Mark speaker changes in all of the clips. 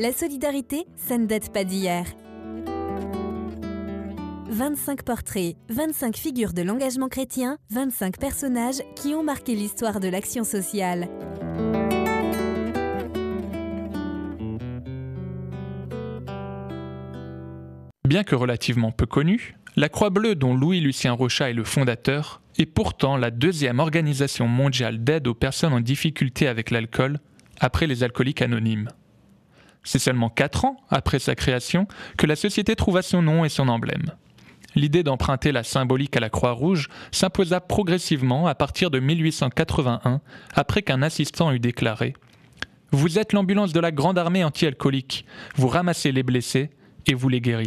Speaker 1: La solidarité, ça ne date pas d'hier. 25 portraits, 25 figures de l'engagement chrétien, 25 personnages qui ont marqué l'histoire de l'action sociale.
Speaker 2: Bien que relativement peu connue, la Croix-Bleue, dont Louis-Lucien Rochat est le fondateur, est pourtant la deuxième organisation mondiale d'aide aux personnes en difficulté avec l'alcool, après les Alcooliques Anonymes. C'est seulement 4 ans après sa création que la société trouva son nom et son emblème. L'idée d'emprunter la symbolique à la Croix-Rouge s'imposa progressivement à partir de 1881, après qu'un assistant eut déclaré « Vous êtes l'ambulance de la grande armée anti-alcoolique, vous ramassez les blessés et vous les guérissez ».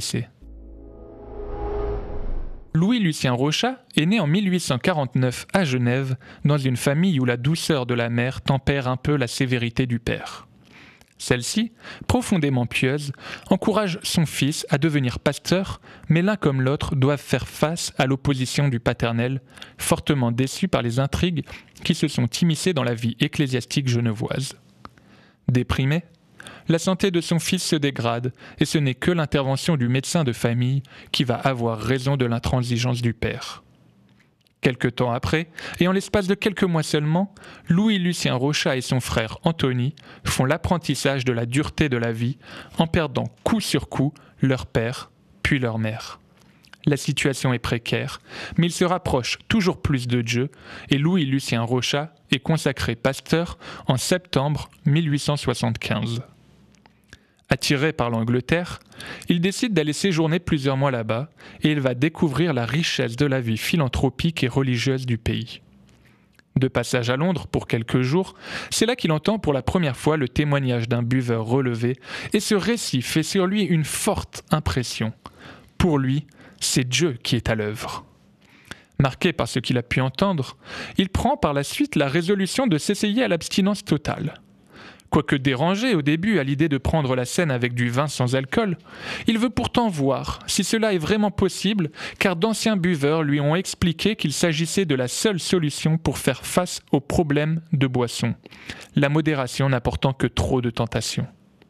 Speaker 2: Louis-Lucien Rochat est né en 1849 à Genève, dans une famille où la douceur de la mère tempère un peu la sévérité du père. Celle-ci, profondément pieuse, encourage son fils à devenir pasteur, mais l'un comme l'autre doivent faire face à l'opposition du paternel, fortement déçu par les intrigues qui se sont immiscées dans la vie ecclésiastique genevoise. Déprimé, la santé de son fils se dégrade et ce n'est que l'intervention du médecin de famille qui va avoir raison de l'intransigeance du père. Quelque temps après, et en l'espace de quelques mois seulement, Louis-Lucien Rochat et son frère Anthony font l'apprentissage de la dureté de la vie en perdant coup sur coup leur père, puis leur mère. La situation est précaire, mais ils se rapprochent toujours plus de Dieu et Louis-Lucien Rochat est consacré pasteur en septembre 1875. Attiré par l'Angleterre, il décide d'aller séjourner plusieurs mois là-bas et il va découvrir la richesse de la vie philanthropique et religieuse du pays. De passage à Londres pour quelques jours, c'est là qu'il entend pour la première fois le témoignage d'un buveur relevé et ce récit fait sur lui une forte impression. Pour lui, c'est Dieu qui est à l'œuvre. Marqué par ce qu'il a pu entendre, il prend par la suite la résolution de s'essayer à l'abstinence totale. Quoique dérangé au début à l'idée de prendre la scène avec du vin sans alcool, il veut pourtant voir si cela est vraiment possible, car d'anciens buveurs lui ont expliqué qu'il s'agissait de la seule solution pour faire face aux problèmes de boisson, la modération n'apportant que trop de tentations.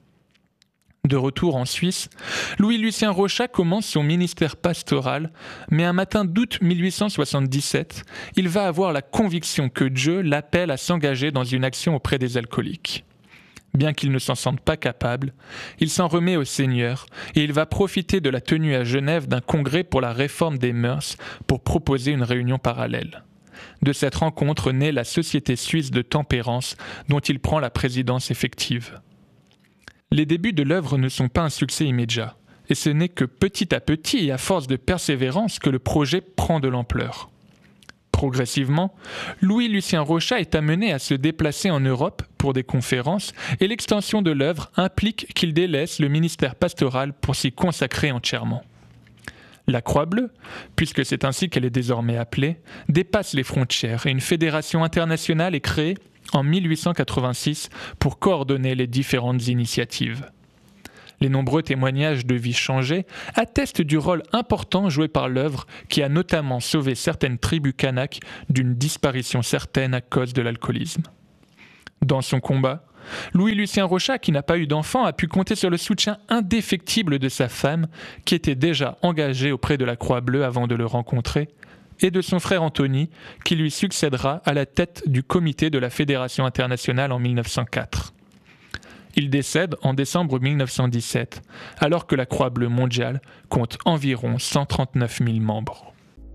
Speaker 2: De retour en Suisse, Louis-Lucien Rochat commence son ministère pastoral, mais un matin d'août 1877, il va avoir la conviction que Dieu l'appelle à s'engager dans une action auprès des alcooliques. Bien qu'il ne s'en sente pas capable, il s'en remet au Seigneur et il va profiter de la tenue à Genève d'un congrès pour la réforme des mœurs pour proposer une réunion parallèle. De cette rencontre naît la Société suisse de tempérance dont il prend la présidence effective. Les débuts de l'œuvre ne sont pas un succès immédiat, et ce n'est que petit à petit et à force de persévérance que le projet prend de l'ampleur. Progressivement, Louis-Lucien Rochat est amené à se déplacer en Europe pour des conférences et l'extension de l'œuvre implique qu'il délaisse le ministère pastoral pour s'y consacrer entièrement. La Croix-Bleue, puisque c'est ainsi qu'elle est désormais appelée, dépasse les frontières et une fédération internationale est créée en 1886 pour coordonner les différentes initiatives. Les nombreux témoignages de vie changée attestent du rôle important joué par l'œuvre qui a notamment sauvé certaines tribus kanaks d'une disparition certaine à cause de l'alcoolisme. Dans son combat, Louis-Lucien Rochat, qui n'a pas eu d'enfant, a pu compter sur le soutien indéfectible de sa femme, qui était déjà engagée auprès de la Croix-Bleue avant de le rencontrer, et de son frère Anthony, qui lui succédera à la tête du comité de la Fédération internationale en 1904. Il décède en décembre 1917, alors que la Croix-Bleue mondiale compte environ 139 000 membres.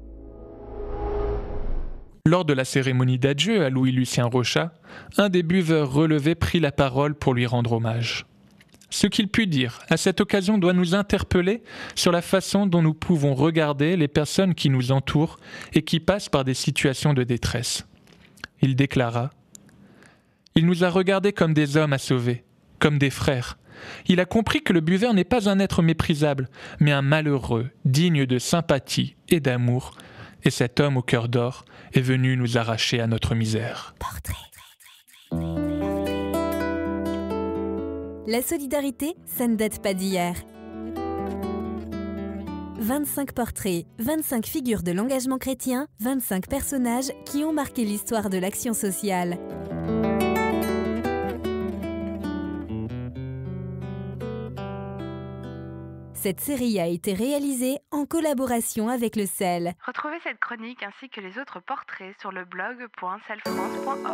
Speaker 2: Lors de la cérémonie d'adieu à Louis-Lucien Rochat, un des buveurs relevés prit la parole pour lui rendre hommage. Ce qu'il put dire à cette occasion doit nous interpeller sur la façon dont nous pouvons regarder les personnes qui nous entourent et qui passent par des situations de détresse. Il déclara « Il nous a regardés comme des hommes à sauver, comme des frères. Il a compris que le buveur n'est pas un être méprisable, mais un malheureux, digne de sympathie et d'amour. Et cet homme au cœur d'or est venu nous arracher à notre misère. »
Speaker 1: La solidarité, ça ne date pas d'hier. 25 portraits, 25 figures de l'engagement chrétien, 25 personnages qui ont marqué l'histoire de l'action sociale. Cette série a été réalisée en collaboration avec le CEL.
Speaker 3: Retrouvez cette chronique ainsi que les autres portraits sur le blog.selfrance.org.